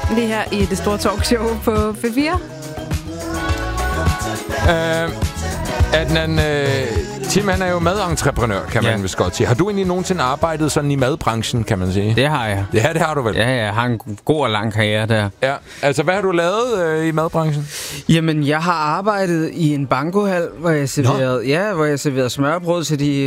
lige her i det store talkshow på P4. Adnan, Tim, han er jo madentreprenør, kan man vist godt sige. Har du egentlig nogensinde arbejdet sådan i madbranchen, kan man sige? Det har jeg. Ja, det har du vel? Ja, jeg har en god og lang karriere der. Ja, altså hvad har du lavet i madbranchen? Jamen, jeg har arbejdet i en bankohal, hvor jeg serverede smørbrød til de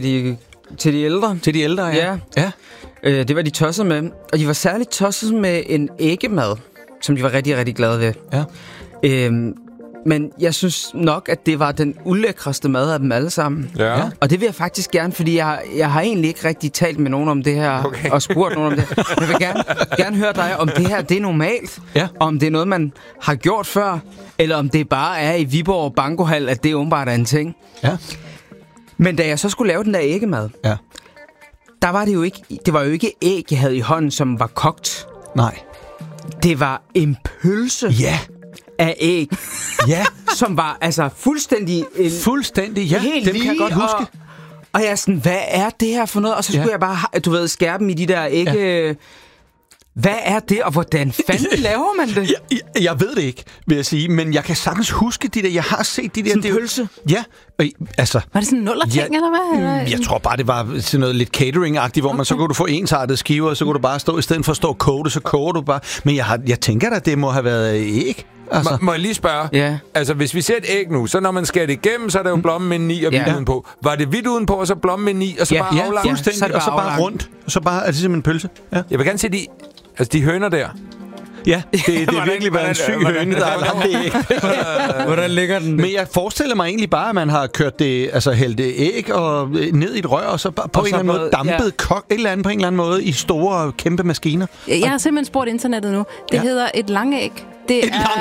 ældre. Til de ældre, ja. Det var de tosset med. Og de var særligt tosset med en æggemad, som de var rigtig, rigtig glade ved. Ja. Men jeg synes nok, at det var den ulækreste mad af dem alle sammen. Ja. Og det vil jeg faktisk gerne, fordi jeg har egentlig ikke rigtig talt med nogen om det her, og spurgt nogen om det. Jeg vil gerne høre dig, om det her det er normalt, om det er noget, man har gjort før, eller om det bare er i Viborg Bankohal, at det åbenbart er en ting. Ja. Men da jeg så skulle lave den der æggemad, der var det var jo ikke æg, jeg havde i hånden, som var kogt. Nej. Det var en pølse. Ja. Af æg. Ja. Som var altså fuldstændig... ja. Helt dem kan jeg godt huske. Og jeg er sådan, hvad er det her for noget? Og så skulle jeg bare, skære dem i de der æg... Ja. Hvad er det, og hvordan fanden laver man det? Jeg ved det ikke, vil jeg sige, men jeg kan sagtens huske de der. Jeg har set de der... Sådan en pølse? Ja, altså... Var det sådan en nullerting, eller hvad? Jeg tror bare, det var sådan noget lidt catering-agtigt, hvor man så kunne du få ensartede skiver, og så kunne du bare stå, i stedet for at stå og koge det, så koger du bare. Men jeg tænker da, det må have været æg. Altså. Må jeg lige spørge? Ja. Altså, hvis vi ser et æg nu, så når man skærer det igennem, så er der jo blommen med 9 og hvidt udenpå. Var det hvidt udenpå, og så blommen med 9, og så bare aflangt? Fuldstændig, og så bare rundt. Og så bare, er det simpelthen en pølse? Ja. Jeg vil gerne se de høner der. Ja, det er virkelig været en syg høne, der har lavet det æg. Hvordan ligger den? Men jeg forestiller mig egentlig bare, at man har kørt det, altså hældt æg og ned i et rør, og så på en eller anden måde dampet kok et eller andet på en eller anden måde i store, kæmpe maskiner. Jeg har simpelthen spurgt internettet nu. Det hedder et langæg. Det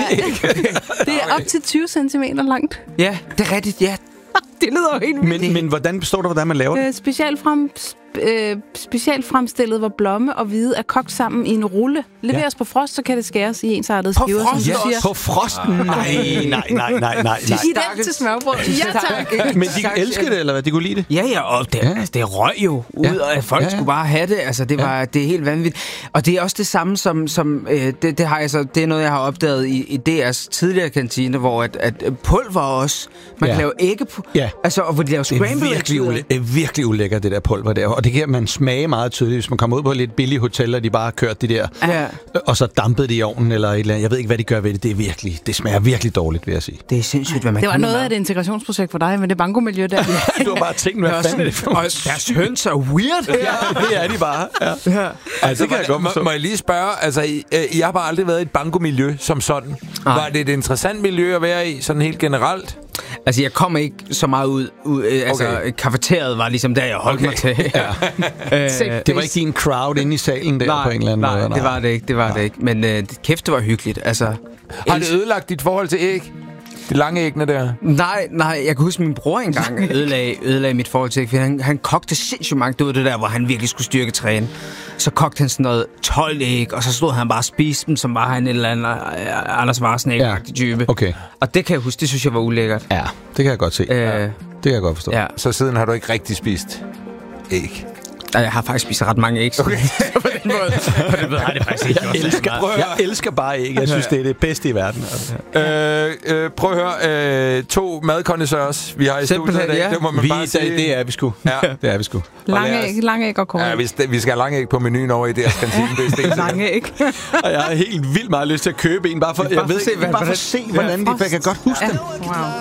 er op til 20 cm langt. Ja, det er rigtigt, ja. Det lyder jo helt vildt. Men hvordan består det, hvordan man laver det? Specielt fremstillet, hvor blomme og hvide er kogt sammen i en rulle. Leveres på frost, så kan det skæres i ensartede skiver, som du siger. På frost? Nej. Giv den til smørbrød. Ja, tak. Men de elsker det, eller hvad? De kunne lide det? Ja, og det røg jo ud, og folk skulle bare have det. Altså, det er helt vanvittigt. Og det er også det samme som det er noget, jeg har opdaget i DR's tidligere kantine, hvor at pulver også, man kan lave altså, og hvor de laver scrambled eggs. Det er virkelig ulækkert, det der pulver der. Og det kan man smage meget tydeligt, hvis man kommer ud på et lidt billigt hotel, og de bare har kørt det der, og så dampet det i ovnen, eller et eller andet. Jeg ved ikke, hvad de gør ved det. Det smager virkelig dårligt, vil jeg sige. Det er sindssygt, hvad man kan. Det var noget af et integrationsprojekt for dig med det bankomiljø der. Du har bare tænkt, hvad fanden er det for? Og deres høns er weird. Ja, det er de bare. Ja. Altså, det kan jeg godt forstå. Må jeg lige spørge, altså, I har bare aldrig været i et bankomiljø som sådan. Var det et interessant miljø at være i, sådan helt generelt? Altså, jeg kom ikke så meget ud altså, kafeteriet var ligesom der, jeg holdt mig til. Det var ikke din crowd inde i salen der på en eller anden måde? Nej, det var det ikke. Men kæft, det var hyggeligt. Altså, har det ødelagt dit forhold til æg? De lange æggene der? Nej, jeg kan huske, min bror engang ødelagde mit forhold til æg, for han kogte sindssygt mange. Det var det der, hvor han virkelig skulle styrketræne. Så kogte han sådan noget 12 æg, og så stod han bare og spiste dem, som var han en eller anden Anders Varsnæk-agtig type. Okay. Og det kan jeg huske, det synes jeg var ulækkert. Ja, det kan jeg godt se. Det kan jeg godt forstå. Ja. Så siden har du ikke rigtig spist æg? Jeg har faktisk spist ret mange æg. Okay. På den måde. Og det ved jeg faktisk ikke. Jeg elsker bare æg. Jeg synes, det er det bedste i verden. Prøv at høre. 2 madkondensørs, vi har i studiet i dag. Det må man bare sige. Det er vi sgu. Ja. Det er vi sgu. Lange æg og korn. Ja, vi skal have lange æg på menuen over i deres kantine. Lange æg. Og jeg har helt vildt meget lyst til at købe en, bare for at se, hvordan de kan godt huske dem. Wow.